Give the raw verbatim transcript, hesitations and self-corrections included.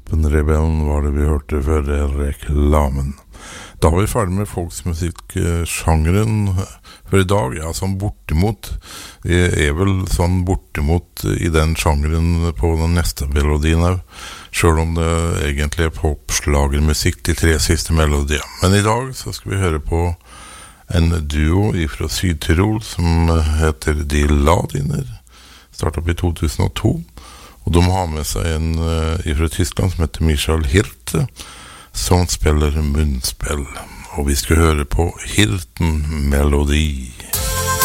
Våpenrebellen var det vi hørte før reklamen. Da var vi ferdig med folksmusikk-sjangeren for i dag, ja, sånn bortimot. Vi er vel sånn bortimot i den sjangeren på den neste melodien her, selv om det egentlig er popslagermusikk, de tre siste melodier. Men i dag så skal vi høre på en duo fra Syd-Tirol som heter De Ladiner, startet opp i to tusen og to, og de har med seg en fra Tyskland som heter Michael Hirte, som spiller munnspill, og vi skal høre på Hirten-melodi.